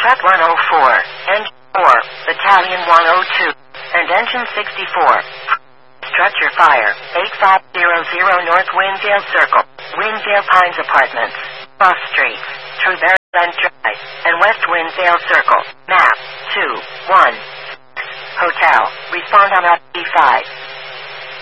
Truck 104, Engine 4, Battalion 102, and Engine 64. Structure fire, 8500 North Windale Circle, Windale Pines Apartments, Cross Streets, Trueberry Glen Drive, and West Windale Circle, map 2-1. Hotel, respond on B5.